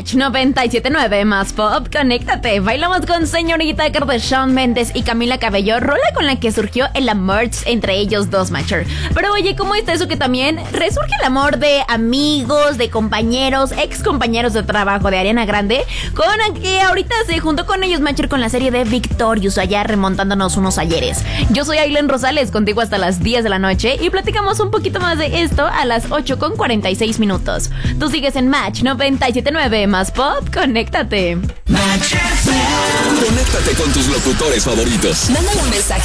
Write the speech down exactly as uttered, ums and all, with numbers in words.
Match noventa y siete punto nueve más pop, conéctate. Bailamos con Señorita Carter de Shawn Mendes y Camila Cabello, rola con la que surgió el amor entre ellos dos, Matcher. Pero oye, ¿cómo está eso que también resurge el amor de amigos, de compañeros, ex compañeros de trabajo de Ariana Grande, con el que ahorita se juntó con ellos, Matcher, con la serie de Victorious, allá remontándonos unos ayeres? Yo soy Ailen Rosales, contigo hasta las diez de la noche y platicamos un poquito más de esto a las ocho con cuarenta y seis minutos. Tú sigues en Match noventa y siete punto nueve más pop, conéctate. Match F M. Conéctate con tus locutores favoritos. Mándale un mensaje